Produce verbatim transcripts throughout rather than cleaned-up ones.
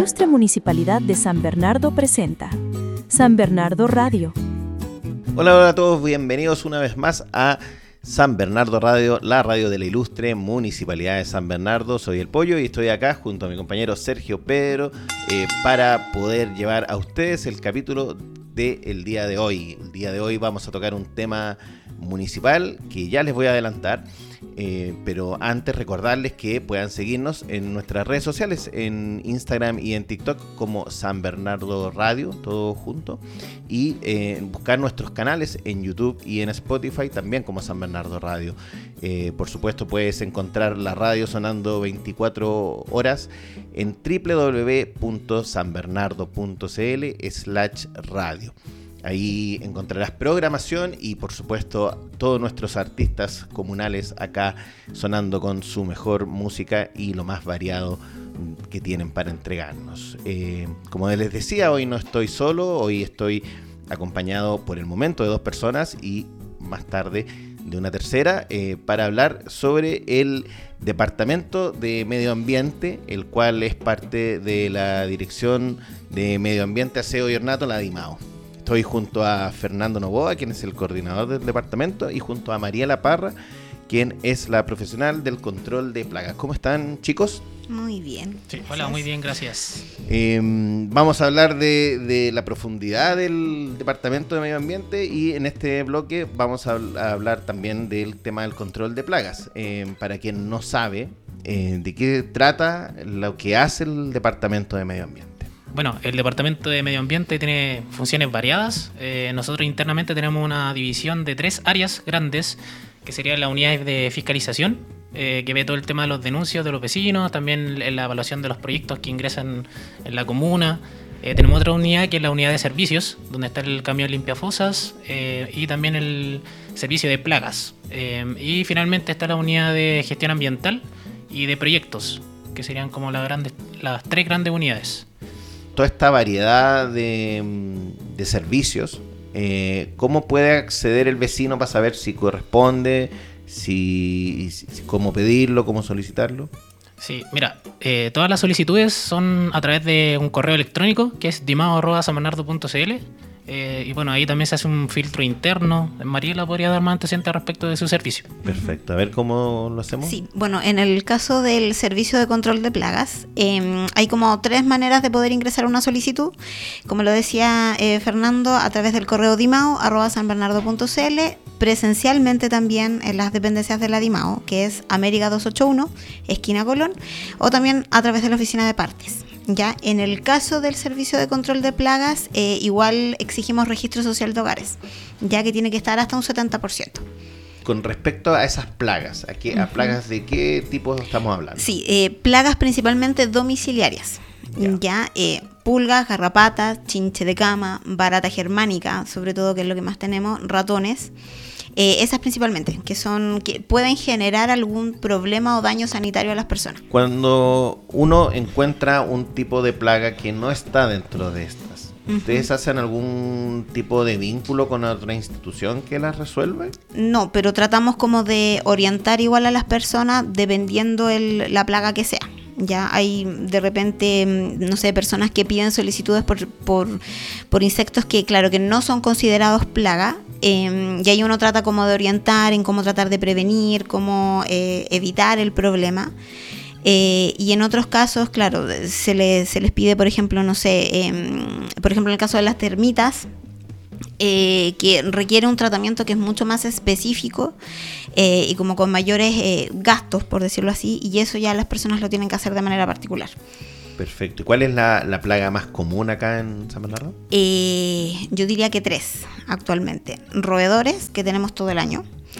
Ilustre Municipalidad de San Bernardo presenta San Bernardo Radio. Hola, hola a todos, bienvenidos una vez más a San Bernardo Radio, la radio de la Ilustre Municipalidad de San Bernardo. Soy el Pollo y estoy acá junto a mi compañero Sergio Pedro eh, para poder llevar a ustedes el capítulo del día de hoy. El día de hoy vamos a tocar un tema municipal que ya les voy a adelantar, eh, pero antes recordarles que puedan seguirnos en nuestras redes sociales, en Instagram y en TikTok como San Bernardo Radio, todo junto, y eh, buscar nuestros canales en YouTube y en Spotify también como San Bernardo Radio. Eh, por supuesto puedes encontrar la radio sonando veinticuatro horas en doble u doble u doble u punto san bernardo punto c l slash radio. Ahí encontrarás programación y, por supuesto, todos nuestros artistas comunales acá sonando con su mejor música y lo más variado que tienen para entregarnos. Eh, como les decía, hoy no estoy solo, hoy estoy acompañado por el momento de dos personas y más tarde de una tercera eh, para hablar sobre el Departamento de Medio Ambiente, el cual es parte de la Dirección de Medio Ambiente, Aseo y Ornato, la DIMAO. Estoy junto a Fernando Novoa, quien es el coordinador del departamento, y junto a Mariela Parra, quien es la profesional del control de plagas. ¿Cómo están, chicos? Muy bien. Sí, hola, muy bien, gracias. Eh, vamos a hablar de, de la profundidad del Departamento de Medio Ambiente y en este bloque vamos a, a hablar también del tema del control de plagas. Eh, para quien no sabe eh, de qué trata lo que hace el Departamento de Medio Ambiente. Bueno, el Departamento de Medio Ambiente tiene funciones variadas. Eh, nosotros internamente tenemos una división de tres áreas grandes, que serían las unidades de fiscalización, eh, que ve todo el tema de los denuncios de los vecinos, también la evaluación de los proyectos que ingresan en la comuna. Eh, tenemos otra unidad que es la unidad de servicios, donde está el camión limpiafosas eh, y también el servicio de plagas. Eh, y finalmente está la unidad de gestión ambiental y de proyectos, que serían como las, grandes, las tres grandes unidades. Toda esta variedad de, de servicios, eh, ¿cómo puede acceder el vecino para saber si corresponde, si, si cómo pedirlo, cómo solicitarlo? Sí, mira, eh, todas las solicitudes son a través de un correo electrónico que es dimao arroba san bernardo punto c l. Eh, y bueno, ahí también se hace un filtro interno. Mariela podría dar más antecedentes respecto de su servicio. Perfecto, a ver cómo lo hacemos. Sí, bueno, en el caso del servicio de control de plagas, eh, hay como tres maneras de poder ingresar una solicitud. Como lo decía eh, Fernando, a través del correo dimao arroba san bernardo punto c l, presencialmente también en las dependencias de la DIMAO, que es América doscientos ochenta y uno, esquina Colón, o también a través de la oficina de partes. Ya, en el caso del servicio de control de plagas, eh, igual exigimos registro social de hogares, ya que tiene que estar hasta un setenta por ciento. Con respecto a esas plagas, ¿a, qué, a plagas de qué tipo estamos hablando? Sí, eh, plagas principalmente domiciliarias. Ya, ya eh, pulgas, garrapatas, chinche de cama, barata germánica, sobre todo, que es lo que más tenemos, ratones. Eh, esas principalmente, que son que pueden generar algún problema o daño sanitario a las personas. Cuando uno encuentra un tipo de plaga que no está dentro de estas, uh-huh. ¿ustedes hacen algún tipo de vínculo con otra institución que las resuelve? No, pero tratamos como de orientar igual a las personas dependiendo el, la plaga que sea. Ya hay de repente, no sé, personas que piden solicitudes por, por, por insectos que, claro, que no son considerados plaga. Eh, y ahí uno trata como de orientar en cómo tratar de prevenir, cómo eh, evitar el problema. Eh, y en otros casos, claro, se les, se les pide, por ejemplo, no sé, eh, por ejemplo, en el caso de las termitas, eh, que requiere un tratamiento que es mucho más específico eh, y como con mayores eh, gastos, por decirlo así, y eso ya las personas lo tienen que hacer de manera particular. Perfecto. ¿Y cuál es la, la plaga más común acá en San Bernardo? Eh, yo diría que tres actualmente. Roedores, que tenemos todo el año,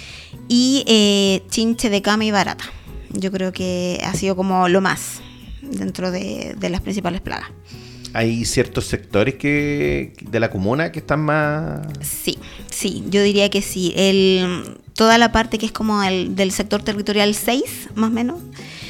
y eh, chinche de cama y barata. Yo creo que ha sido como lo más dentro de, de las principales plagas. ¿Hay ciertos sectores que de la comuna que están más...? Sí, sí, yo diría que sí. El, toda la parte que es como el, del sector territorial seis, más o menos,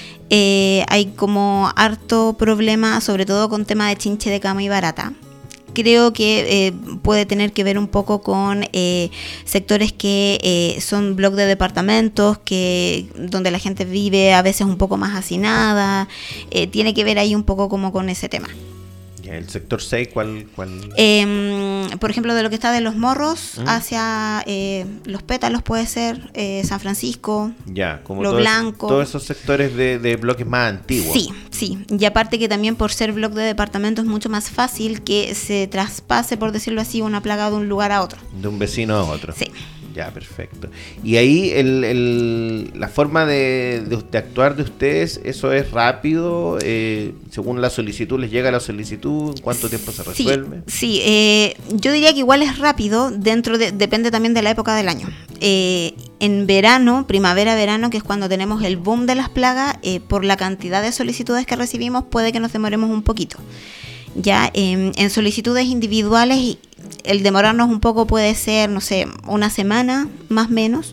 eh, hay como harto problema, sobre todo con tema de chinche de cama y barata, creo que eh, puede tener que ver un poco con eh, sectores que eh, son bloques de departamentos, que donde la gente vive a veces un poco más hacinada, eh, tiene que ver ahí un poco como con ese tema. ¿El sector seis cuál? cuál? Eh, por ejemplo, de lo que está de Los Morros ¿Mm? hacia eh, Los Pétalos puede ser, eh, San Francisco, ya, como Lo todo Blanco. Es, todos esos sectores de, de bloques más antiguos. Sí, sí. Y aparte que también por ser bloque de departamento es mucho más fácil que se traspase, por decirlo así, una plaga de un lugar a otro. De un vecino a otro. Sí. Ya, perfecto. Y ahí el, el, la forma de, de, de actuar de ustedes, ¿eso es rápido? Eh, según la solicitud, ¿les llega la solicitud? ¿En cuánto tiempo se resuelve? Sí, sí eh, yo diría que igual es rápido, dentro de, depende también de la época del año. Eh, en verano, primavera-verano, que es cuando tenemos el boom de las plagas, eh, por la cantidad de solicitudes que recibimos, puede que nos demoremos un poquito. Ya eh, en solicitudes individuales el demorarnos un poco puede ser, no sé, una semana más o menos,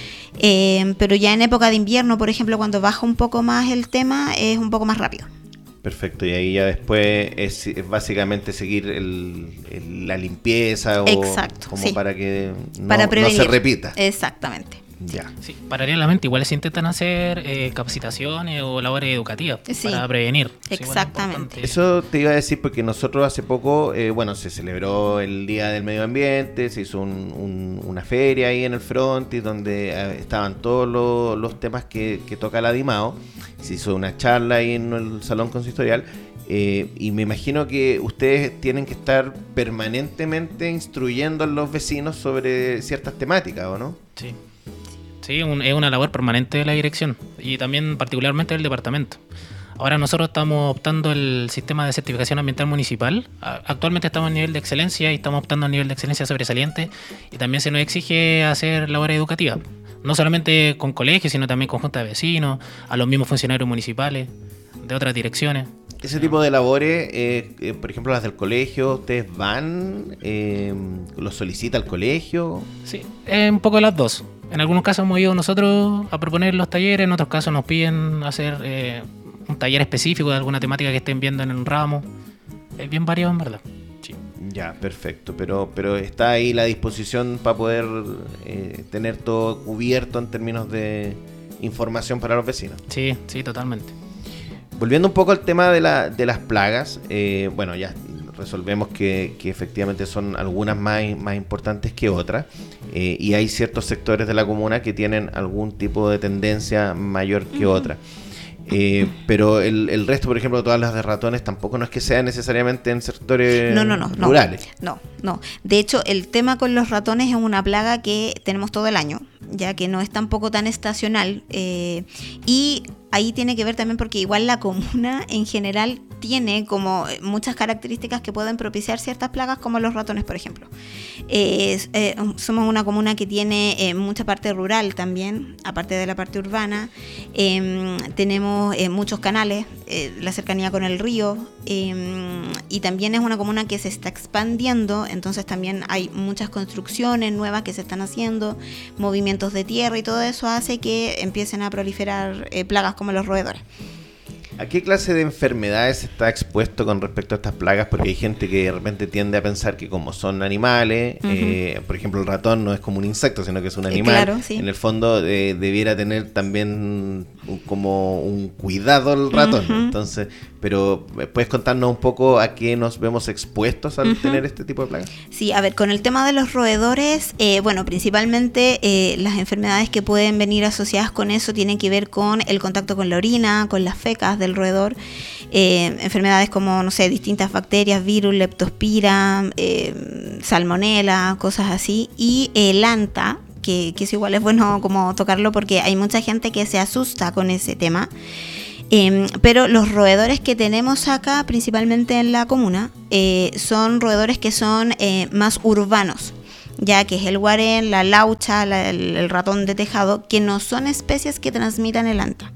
eh, pero ya en época de invierno, por ejemplo, cuando baja un poco más el tema, es un poco más rápido. Perfecto, y ahí ya después es, es básicamente seguir el, el, la limpieza o exacto, como sí. para que no, para no se repita. Exactamente. Ya. Sí, paralelamente igual se intentan hacer eh, capacitaciones o labores educativas sí, para prevenir. exactamente. Eso te iba a decir porque nosotros hace poco, eh, bueno, se celebró el Día del Medio Ambiente, se hizo un, un, una feria ahí en el frontis donde eh, estaban todos los, los temas que, que toca la DIMAO, se hizo una charla ahí en el Salón Consistorial. Eh, y me imagino que ustedes tienen que estar permanentemente instruyendo a los vecinos sobre ciertas temáticas, ¿o no? Sí. Sí, un, es una labor permanente de la dirección y también particularmente del departamento. Ahora nosotros estamos optando el sistema de certificación ambiental municipal. Actualmente estamos en nivel de excelencia y estamos optando a nivel de excelencia sobresaliente y también se nos exige hacer labores educativas. No solamente con colegios, sino también con juntas de vecinos, a los mismos funcionarios municipales, de otras direcciones. Ese tipo de labores, eh, eh, por ejemplo las del colegio, ¿ustedes van? Eh, ¿Los solicita el colegio? Sí, eh, un poco de las dos. En algunos casos hemos ido nosotros a proponer los talleres, en otros casos nos piden hacer eh, un taller específico de alguna temática que estén viendo en un ramo. Es bien variado en verdad. Sí. Ya, perfecto, pero pero está ahí la disposición para poder eh, tener todo cubierto en términos de información para los vecinos. Sí, sí, totalmente. Volviendo un poco al tema de, la, de las plagas, eh, bueno, ya resolvemos que, que efectivamente son algunas más, más importantes que otras, eh, y hay ciertos sectores de la comuna que tienen algún tipo de tendencia mayor que otra. Eh, pero el, el resto, por ejemplo, todas las de ratones, tampoco no es que sea necesariamente en sectores no, no, no, rurales. No, no. De hecho, el tema con los ratones es una plaga que tenemos todo el año, ya que no es tampoco tan estacional. Eh, y ahí tiene que ver también porque igual la comuna en general tiene como muchas características que pueden propiciar ciertas plagas, como los ratones, por ejemplo. Eh, eh, somos una comuna que tiene eh, mucha parte rural también, aparte de la parte urbana. Eh, tenemos eh, muchos canales, eh, la cercanía con el río, eh, y también es una comuna que se está expandiendo, entonces también hay muchas construcciones nuevas que se están haciendo, movimientos de tierra, y todo eso hace que empiecen a proliferar eh, plagas como los roedores. ¿A qué clase de enfermedades está expuesto con respecto a estas plagas? Porque hay gente que de repente tiende a pensar que como son animales, uh-huh. eh, por ejemplo el ratón no es como un insecto, sino que es un animal, claro, sí. En el fondo eh, debiera tener también un, como un cuidado el ratón, uh-huh. Entonces, pero ¿puedes contarnos un poco a qué nos vemos expuestos al uh-huh. tener este tipo de plagas? Sí, a ver, con el tema de los roedores, eh, bueno, principalmente eh, las enfermedades que pueden venir asociadas con eso tienen que ver con el contacto con la orina, con las fecas del roedor, eh, enfermedades como, no sé, distintas bacterias, virus, leptospira, eh, salmonela, cosas así, y el anta, que, que eso igual es bueno como tocarlo porque hay mucha gente que se asusta con ese tema. Eh, pero los roedores que tenemos acá, principalmente en la comuna, eh, son roedores que son eh, más urbanos, ya que es el guarén, la laucha, la, el, el ratón de tejado, que no son especies que transmitan el anta.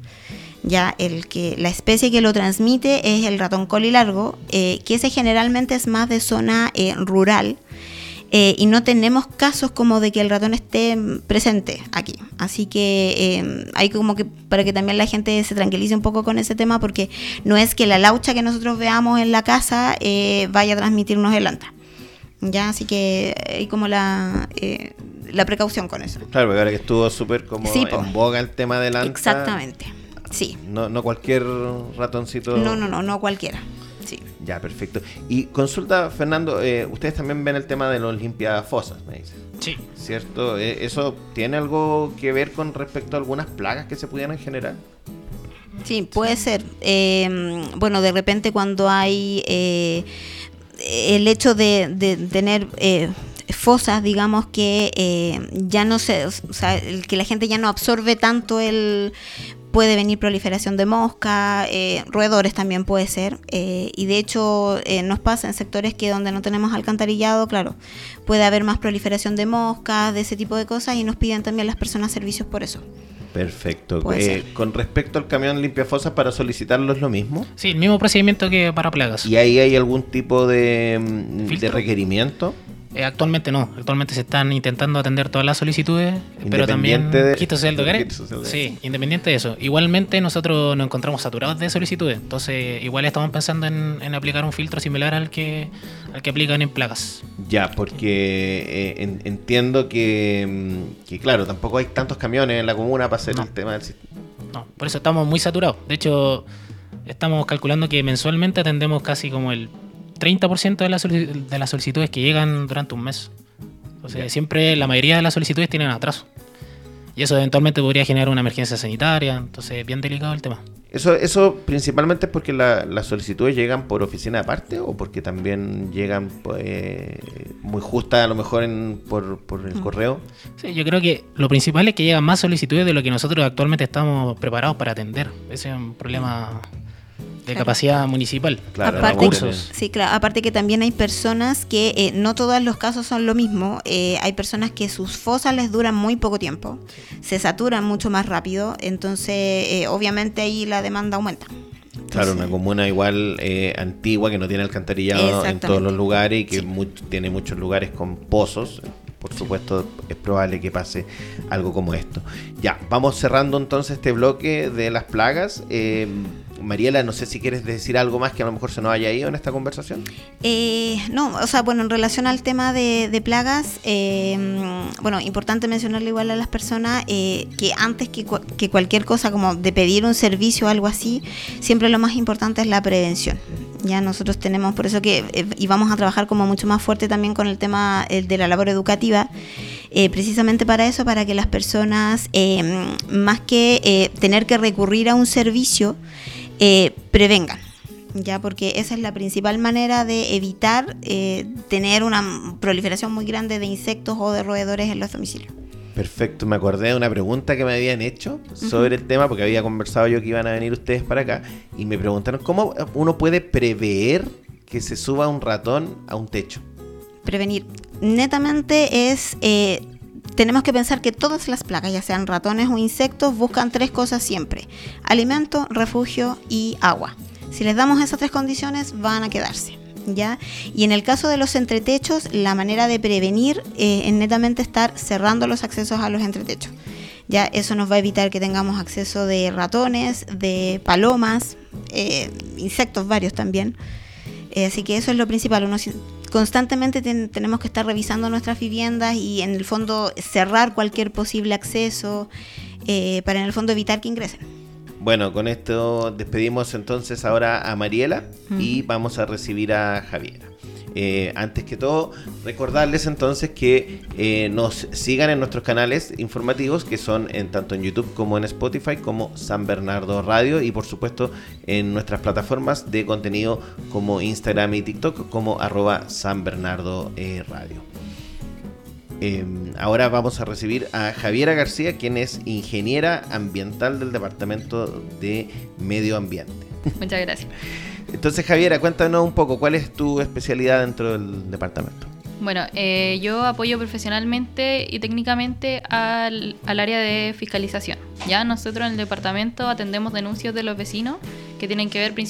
Ya el que la especie que lo transmite es el ratón colilargo, eh, que ese generalmente es más de zona eh, rural. Eh, y no tenemos casos como de que el ratón esté presente aquí, así que eh, hay como que para que también la gente se tranquilice un poco con ese tema, porque no es que la laucha que nosotros veamos en la casa eh, vaya a transmitirnos el anta. Ya, así que hay como la, eh, la precaución con eso. Claro, porque ahora que estuvo súper como Sí, po. en boga el tema del anta. Exactamente, sí. No, no cualquier ratoncito. No, no, no, no cualquiera. Sí. Ya, perfecto. Y consulta, Fernando, eh, ustedes también ven el tema de los limpiafosas, me dicen. Sí. ¿Cierto? Eh, ¿Eso tiene algo que ver con respecto a algunas plagas que se pudieran generar? Sí, puede ser. Eh, bueno, de repente cuando hay eh, el hecho de, de tener eh, fosas, digamos que eh, ya no se, o sea, el que la gente ya no absorbe tanto el... Puede venir proliferación de mosca, eh, roedores también puede ser, eh, y de hecho eh, nos pasa en sectores que donde no tenemos alcantarillado, claro, puede haber más proliferación de moscas, de ese tipo de cosas, y nos piden también las personas servicios por eso. Perfecto. Puede Eh, con respecto al camión limpiafosas, para solicitarlo es lo mismo. Sí, el mismo procedimiento que para plagas. ¿Y ahí hay algún tipo de, mm, de ¿Filtro? requerimiento? Eh, actualmente no, actualmente se están intentando atender todas las solicitudes, pero también Independiente de- registro social de del hogares. registro social de Sí, independiente de eso. Igualmente nosotros nos encontramos saturados de solicitudes, entonces igual estamos pensando en, en aplicar un filtro similar al que al que aplican en plagas. Ya, porque eh, en- entiendo que, mm, que, claro, tampoco hay tantos camiones en la comuna para hacer No. el tema del sistema. No, por eso estamos muy saturados. De hecho, estamos calculando que mensualmente atendemos casi como el treinta por ciento de las solic- de las solicitudes que llegan durante un mes. Entonces, Ya. siempre la mayoría de las solicitudes tienen atraso. Y eso eventualmente podría generar una emergencia sanitaria. Entonces, bien delicado el tema. ¿Eso, eso principalmente es porque la- las solicitudes llegan por oficina aparte o porque también llegan pues, muy justas a lo mejor en, por, por el correo? Sí, yo creo que lo principal es que llegan más solicitudes de lo que nosotros actualmente estamos preparados para atender. Ese es un problema de Claro. capacidad municipal. Claro, Aparte, recursos. sí, claro, aparte que también hay personas que eh, no todos los casos son lo mismo. Eh, hay personas que sus fosas les duran muy poco tiempo, se saturan mucho más rápido, entonces eh, obviamente ahí la demanda aumenta. Claro, Entonces, una comuna igual eh, antigua que no tiene alcantarillado en Exactamente. todos los lugares y que Sí. much- tiene muchos lugares con pozos. Por supuesto, es probable que pase algo como esto. Ya, vamos cerrando entonces este bloque de las plagas. Eh, Mariela, no sé si quieres decir algo más que a lo mejor se nos haya ido en esta conversación. Eh, no, o sea, bueno, en relación al tema de, de plagas, eh, bueno, importante mencionarle igual a las personas eh, que antes que, cua- que cualquier cosa como de pedir un servicio o algo así, siempre lo más importante es la prevención. Ya nosotros tenemos, por eso que eh, y vamos a trabajar como mucho más fuerte también con el tema eh, de la labor educativa, eh, precisamente para eso, para que las personas, eh, más que eh, tener que recurrir a un servicio, eh, prevengan. Ya, porque esa es la principal manera de evitar eh, tener una proliferación muy grande de insectos o de roedores en los domicilios. Perfecto, me acordé de una pregunta que me habían hecho sobre el tema, porque había conversado yo que iban a venir ustedes para acá, y me preguntaron cómo uno puede prever que se suba un ratón a un techo. Prevenir netamente es, eh, tenemos que pensar que todas las plagas, ya sean ratones o insectos, buscan tres cosas siempre: alimento, refugio y agua. Si les damos esas tres condiciones, van a quedarse. ¿Ya? Y en el caso de los entretechos, la manera de prevenir eh, es netamente estar cerrando los accesos a los entretechos. Ya, eso nos va a evitar que tengamos acceso de ratones, de palomas, eh, insectos varios también. Eh, así que eso es lo principal. Uno si- constantemente ten- tenemos que estar revisando nuestras viviendas y en el fondo cerrar cualquier posible acceso eh, para en el fondo evitar que ingresen. Bueno, con esto despedimos entonces ahora a Mariela y Ujú. vamos a recibir a Javiera. Eh, antes que todo, recordarles entonces que eh, nos sigan en nuestros canales informativos, que son en tanto en YouTube como en Spotify, como San Bernardo Radio, y por supuesto en nuestras plataformas de contenido como Instagram y TikTok, como arroba San Bernardo eh, Radio. Eh, ahora vamos a recibir a Javiera García, quien es ingeniera ambiental del Departamento de Medio Ambiente. Muchas gracias. Entonces, Javiera, cuéntanos un poco, ¿cuál es tu especialidad dentro del departamento? Bueno, eh, yo apoyo profesionalmente y técnicamente al, al área de fiscalización. Ya nosotros en el departamento atendemos denuncias de los vecinos que tienen que ver principalmente